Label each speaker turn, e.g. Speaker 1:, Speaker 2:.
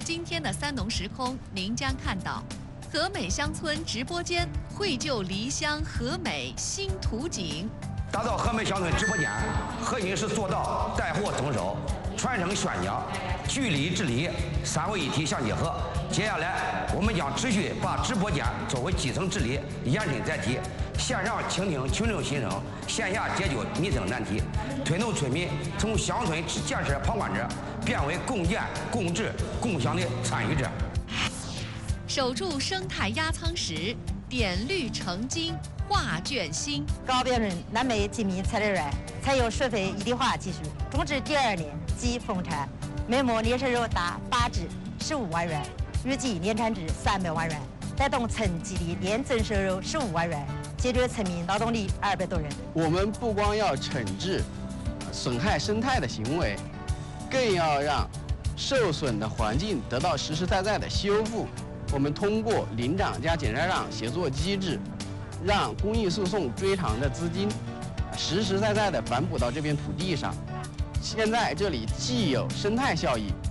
Speaker 1: 今天的三农时空，您将看到和美乡村直播间绘就离乡和美新图景。
Speaker 2: 打造和美乡村直播间，核心是做到带货增收、传承宣讲、据理治理三位一体相结合。接下来，我们将持续把直播间作为基层治理延伸载体，线上倾听群众心声，线下解决民生难题，推动村民从乡村建设旁观者变为共建、共治、共享的参与者。
Speaker 1: 守住生态压舱石，点绿成金，画卷新。
Speaker 3: 高标准南美精密材料园采用水肥一体化技术，种植第2年即丰产，每亩年收入达8至15万元，预计年产值300万元，带动村基地年增收入15万元，解决村民劳动力200多人。
Speaker 4: 我们不光要惩治损害生态的行为，更要让受损的环境得到实实在在的修复。我们通过领长加检察长协作机制，让公益诉讼追偿的资金实实在在地反哺到这片土地上。现在这里既有生态效益，